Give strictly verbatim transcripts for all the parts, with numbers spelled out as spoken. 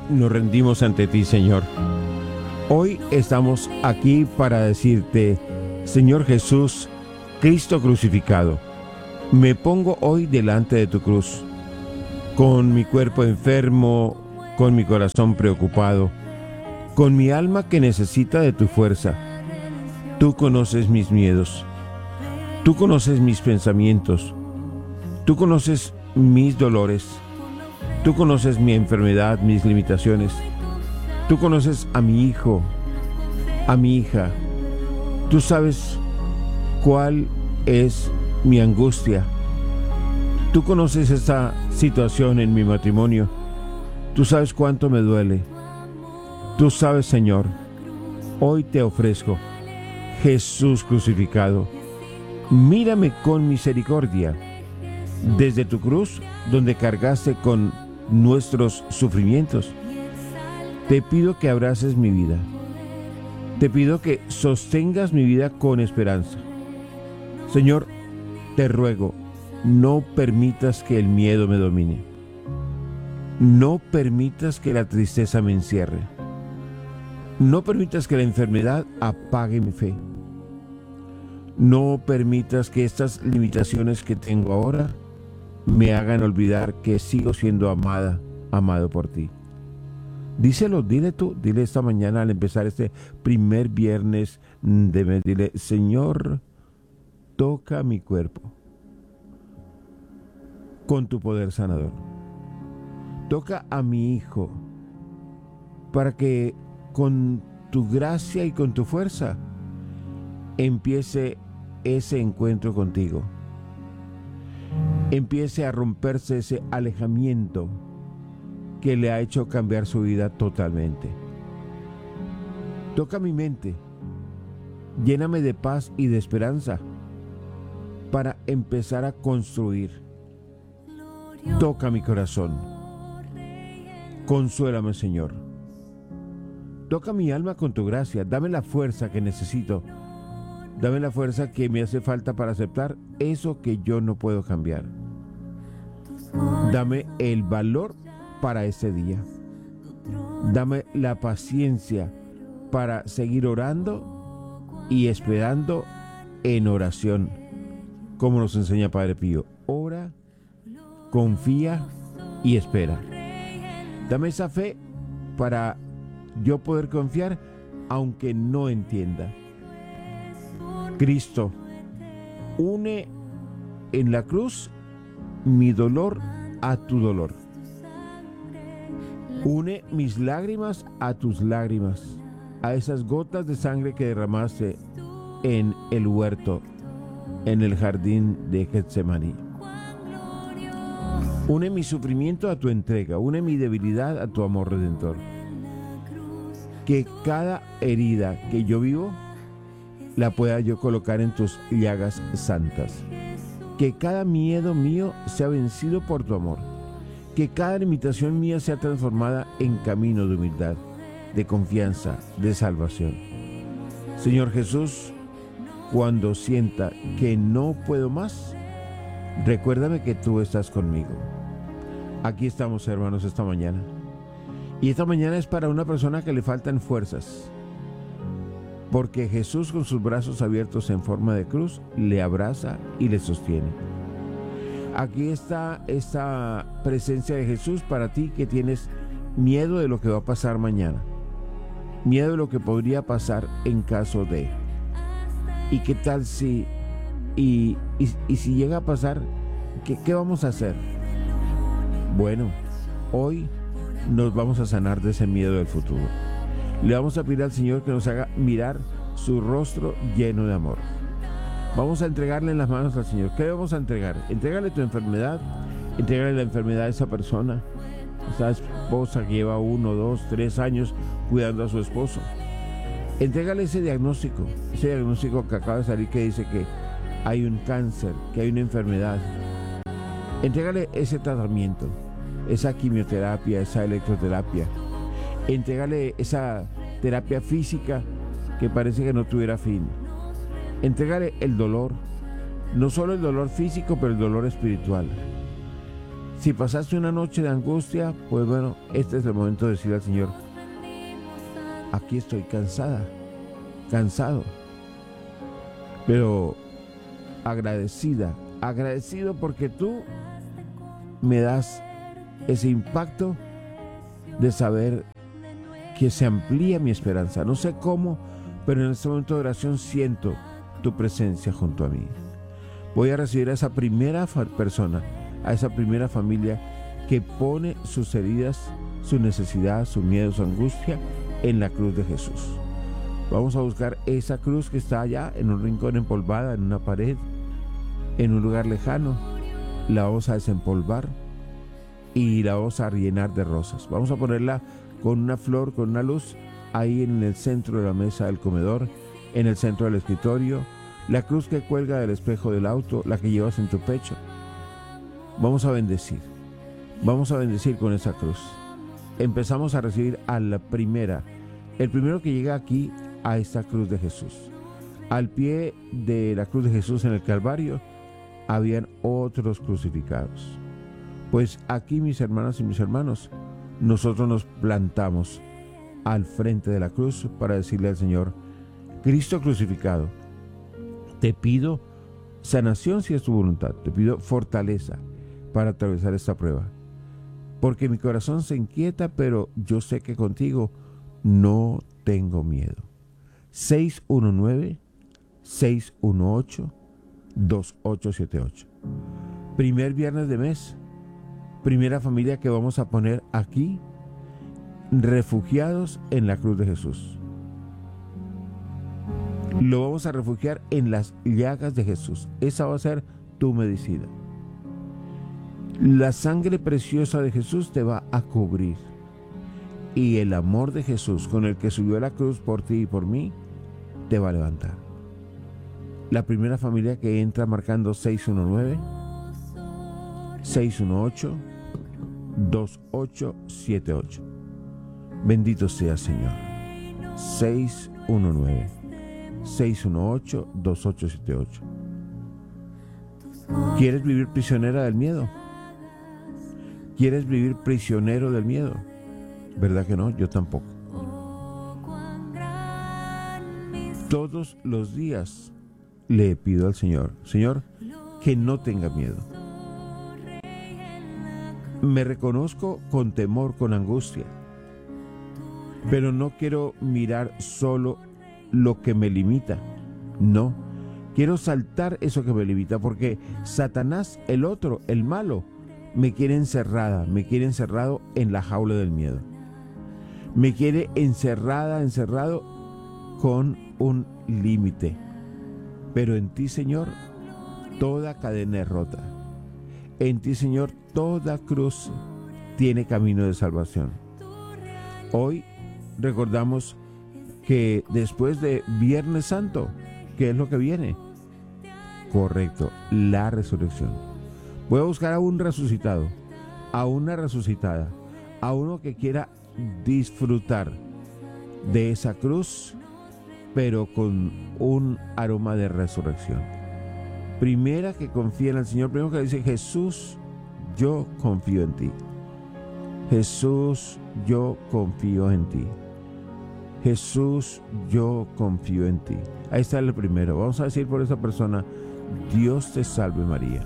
nos rendimos ante ti, Señor. Hoy estamos aquí para decirte, Señor Jesús, Cristo crucificado, me pongo hoy delante de tu cruz, con mi cuerpo enfermo, con mi corazón preocupado, con mi alma que necesita de tu fuerza. Tú conoces mis miedos, tú conoces mis pensamientos, tú conoces mis dolores, tú conoces mi enfermedad, mis limitaciones, tú conoces a mi hijo, a mi hija, tú sabes cuál es mi angustia, tú conoces esta situación en mi matrimonio, tú sabes cuánto me duele, tú sabes, Señor, hoy te ofrezco, Jesús crucificado, mírame con misericordia, desde tu cruz, donde cargaste con nuestros sufrimientos. Te pido que abraces mi vida. Te pido que sostengas mi vida con esperanza. Señor, te ruego, no permitas que el miedo me domine. No permitas que la tristeza me encierre. No permitas que la enfermedad apague mi fe. No permitas que estas limitaciones que tengo ahora me hagan olvidar que sigo siendo amada, amado por ti. Díselo, dile tú, dile esta mañana al empezar este primer viernes de mes, dile, Señor, toca mi cuerpo con tu poder sanador. Toca a mi hijo para que con tu gracia y con tu fuerza empiece ese encuentro contigo. Empiece a romperse ese alejamiento que le ha hecho cambiar su vida totalmente. Toca mi mente, lléname de paz y de esperanza para empezar a construir. Toca mi corazón, consuélame, Señor. Toca mi alma con tu gracia, dame la fuerza que necesito, dame la fuerza que me hace falta para aceptar eso que yo no puedo cambiar. Dame el valor para ese día. Dame la paciencia para seguir orando y esperando en oración, como nos enseña Padre Pío. Ora, confía y espera. Dame esa fe para yo poder confiar aunque no entienda. Cristo, une en la cruz mi dolor a tu dolor. Une mis lágrimas a tus lágrimas, a esas gotas de sangre que derramaste en el huerto, en el jardín de Getsemaní. Une mi sufrimiento a tu entrega, une mi debilidad a tu amor redentor. Que cada herida que yo vivo la pueda yo colocar en tus llagas santas. Que cada miedo mío sea vencido por tu amor. Que cada limitación mía sea transformada en camino de humildad, de confianza, de salvación. Señor Jesús, cuando sienta que no puedo más, recuérdame que tú estás conmigo. Aquí estamos, hermanos, esta mañana. Y esta mañana es para una persona que le faltan fuerzas, porque Jesús, con sus brazos abiertos en forma de cruz, le abraza y le sostiene. Aquí está esta presencia de Jesús para ti que tienes miedo de lo que va a pasar mañana, miedo de lo que podría pasar en caso de. ¿Y qué tal si, y, y, y si llega a pasar, ¿qué, qué vamos a hacer? Bueno, hoy nos vamos a sanar de ese miedo del futuro. Le vamos a pedir al Señor que nos haga mirar su rostro lleno de amor. Vamos a entregarle en las manos al Señor. ¿Qué le vamos a entregar? Entrégale tu enfermedad, entrégale la enfermedad a esa persona, esa esposa que lleva uno, dos, tres años cuidando a su esposo. Entrégale ese diagnóstico, ese diagnóstico que acaba de salir que dice que hay un cáncer, que hay una enfermedad. Entrégale ese tratamiento, esa quimioterapia, esa electroterapia. Entrégale esa terapia física que parece que no tuviera fin. Entrégale el dolor, no solo el dolor físico, pero el dolor espiritual. Si pasaste una noche de angustia, pues bueno, este es el momento de decirle al Señor, aquí estoy cansada, cansado, pero agradecida, agradecido porque tú me das ese impacto de saber que se amplía mi esperanza. No sé cómo, pero en este momento de oración siento tu presencia junto a mí. Voy a recibir a esa primera persona, a esa primera familia que pone sus heridas, su necesidad, su miedo, su angustia en la cruz de Jesús. Vamos a buscar esa cruz que está allá en un rincón empolvada, en una pared, en un lugar lejano. La vamos a desempolvar y la vamos a rellenar de rosas. Vamos a ponerla con una flor, con una luz, ahí en el centro de la mesa del comedor, en el centro del escritorio, la cruz que cuelga del espejo del auto, la que llevas en tu pecho. Vamos a bendecir, vamos a bendecir con esa cruz. Empezamos a recibir a la primera, el primero que llega aquí a esta cruz de Jesús. Al pie de la cruz de Jesús en el Calvario, habían otros crucificados. Pues aquí, mis hermanas y mis hermanos, nosotros nos plantamos al frente de la cruz para decirle al Señor, Cristo crucificado, te pido sanación si es tu voluntad, te pido fortaleza para atravesar esta prueba, porque mi corazón se inquieta, pero yo sé que contigo no tengo miedo. seis uno nueve, seis uno ocho, dos ocho siete ocho. Primer viernes de mes, primera familia que vamos a poner aquí, refugiados en la cruz de Jesús. Lo vamos a refugiar en las llagas de Jesús. Esa va a ser tu medicina. La sangre preciosa de Jesús te va a cubrir. Y el amor de Jesús con el que subió a la cruz por ti y por mí, te va a levantar. La primera familia que entra marcando seis uno nueve, seis uno ocho, dos ocho siete ocho. Bendito sea Señor. seis uno nueve, seis uno ocho, dos ocho siete ocho. ¿Quieres vivir prisionera del miedo? ¿Quieres vivir prisionero del miedo? ¿Verdad que no? Yo tampoco. Todos los días le pido al Señor, Señor, que no tenga miedo. Me reconozco con temor, con angustia, pero no quiero mirar solo lo que me limita. No, quiero saltar eso que me limita, porque Satanás, el otro, el malo, me quiere encerrada, me quiere encerrado en la jaula del miedo. Me quiere encerrada, encerrado con un límite. Pero en ti, Señor, toda cadena es rota. En ti, Señor, toda cruz tiene camino de salvación. Hoy recordamos que después de Viernes Santo, ¿qué es lo que viene? Correcto, la resurrección. Voy a buscar a un resucitado, a una resucitada, a uno que quiera disfrutar de esa cruz, pero con un aroma de resurrección. Primera que confía en el Señor, primero que dice, Jesús, yo confío en ti. Jesús, yo confío en ti. Jesús, yo confío en ti. Ahí está el primero. Vamos a decir por esa persona, Dios te salve María.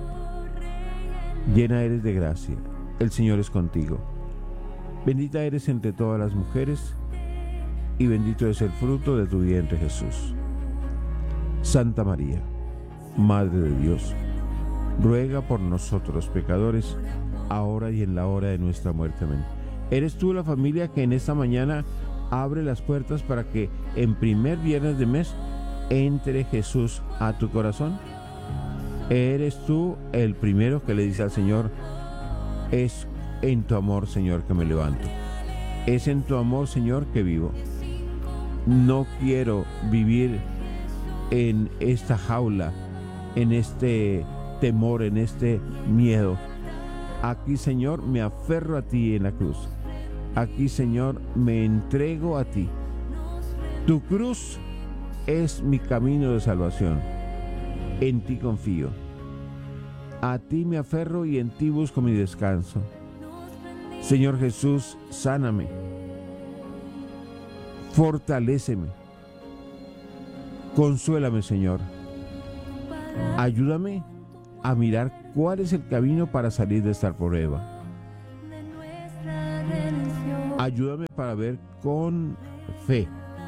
Llena eres de gracia, el Señor es contigo. Bendita eres entre todas las mujeres, y bendito es el fruto de tu vientre, Jesús. Santa María, Madre de Dios, ruega por nosotros pecadores, ahora y en la hora de nuestra muerte. Amén. ¿Eres tú la familia que en esta mañana abre las puertas para que en primer viernes de mes entre Jesús a tu corazón? ¿Eres tú el primero que le dice al Señor, es en tu amor, Señor, que me levanto? Es en tu amor, Señor, que vivo. No quiero vivir en esta jaula, en este temor, en este miedo. Aquí, Señor, me aferro a ti en la cruz. Aquí, Señor, me entrego a ti. Tu cruz es mi camino de salvación. En ti confío. A ti me aferro y en ti busco mi descanso. Señor Jesús, sáname. Fortaléceme. Consuélame, Señor. Ayúdame a mirar cuál es el camino para salir de esta prueba. Ayúdame para ver con fe.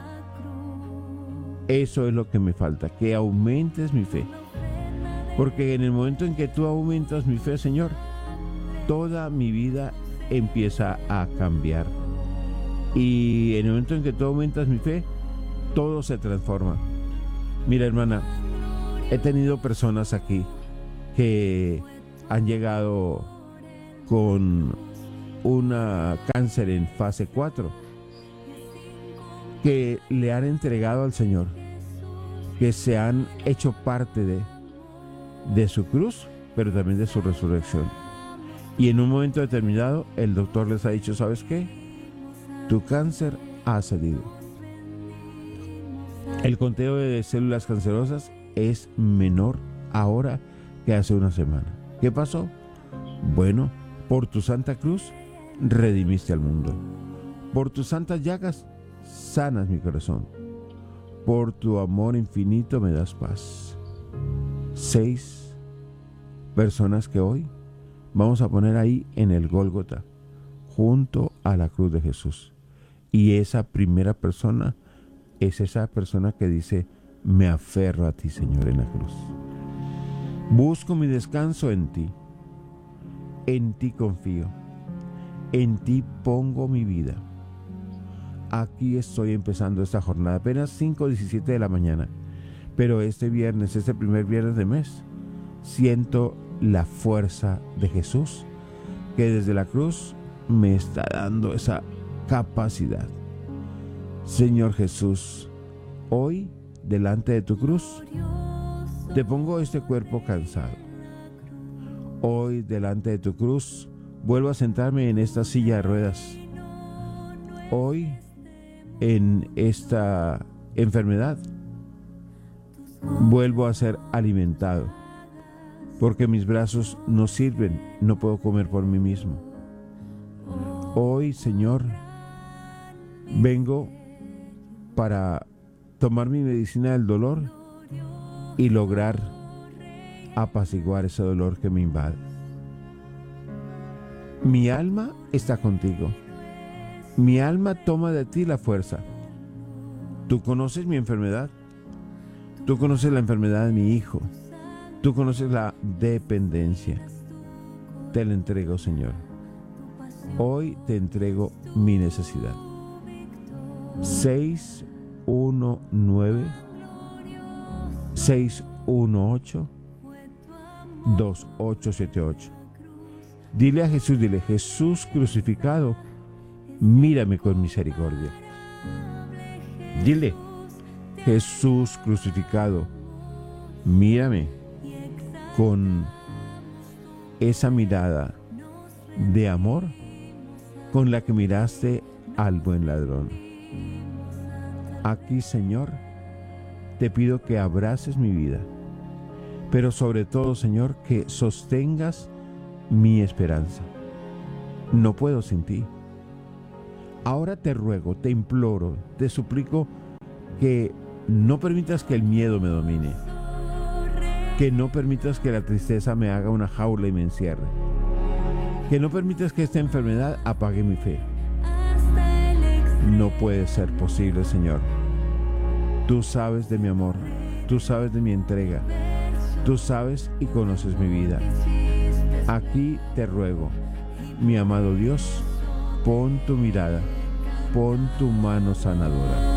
Eso es lo que me falta, que aumentes mi fe. Porque en el momento en que tú aumentas mi fe, Señor, toda mi vida empieza a cambiar. Y en el momento en que tú aumentas mi fe, todo se transforma. Mira, hermana, he tenido personas aquí que han llegado con una cáncer en fase cuatro, que le han entregado al Señor, que se han hecho parte de, de su cruz, pero también de su resurrección. Y en un momento determinado, el doctor les ha dicho, ¿sabes qué? Tu cáncer ha cedido. El conteo de células cancerosas es menor ahora que hace una semana. ¿Qué pasó? Bueno, por tu santa cruz redimiste al mundo. Por tus santas llagas sanas mi corazón. Por tu amor infinito me das paz. Seis personas que hoy vamos a poner ahí en el Gólgota, junto a la cruz de Jesús. Y esa primera persona es esa persona que dice, me aferro a ti, Señor, en la cruz. Busco mi descanso en ti. En ti confío. En ti pongo mi vida. Aquí estoy empezando esta jornada, apenas cinco diecisiete de la mañana. Pero este viernes, este primer viernes de mes, siento la fuerza de Jesús, que desde la cruz me está dando esa capacidad. Señor Jesús, hoy, delante de tu cruz, te pongo este cuerpo cansado. Hoy, delante de tu cruz, vuelvo a sentarme en esta silla de ruedas. Hoy, en esta enfermedad, vuelvo a ser alimentado, porque mis brazos no sirven, no puedo comer por mí mismo. Hoy, Señor, vengo para tomar mi medicina del dolor y lograr apaciguar ese dolor que me invade. Mi alma está contigo. Mi alma toma de ti la fuerza. Tú conoces mi enfermedad. Tú conoces la enfermedad de mi hijo. Tú conoces la dependencia. Te la entrego, Señor. Hoy te entrego mi necesidad. seis uno nueve seis uno ocho dos ocho siete ocho. Dile a Jesús, dile, Jesús crucificado, mírame con misericordia. Dile, Jesús crucificado, mírame con esa mirada de amor con la que miraste al buen ladrón. Aquí, Señor, te pido que abraces mi vida, pero sobre todo, Señor, que sostengas mi esperanza. No puedo sin ti. Ahora te ruego, te imploro, te suplico que no permitas que el miedo me domine, que no permitas que la tristeza me haga una jaula y me encierre, que no permitas que esta enfermedad apague mi fe. No puede ser posible, Señor. Tú sabes de mi amor, tú sabes de mi entrega, tú sabes y conoces mi vida. Aquí te ruego, mi amado Dios, pon tu mirada, pon tu mano sanadora.